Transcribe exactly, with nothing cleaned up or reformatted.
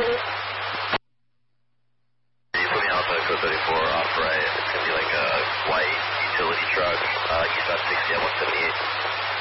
You put me on the code thirty-four off right. It's going to be like a white utility truck, uh, east sixty at one seventy-eight.